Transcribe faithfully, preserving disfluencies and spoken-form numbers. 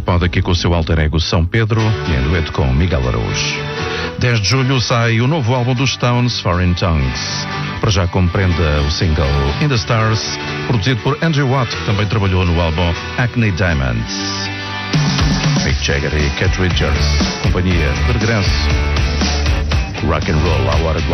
Pod aqui com o seu alter ego São Pedro e em dueto com Miguel Araújo. dez de julho sai o novo álbum dos Stones, Foreign Tongues. Para já compreenda o single In the Stars, produzido por Andrew Watt, que também trabalhou no álbum Acne Diamonds. Mick Jagger e Keith Richards, companhia de regresso. Rock and roll à hora do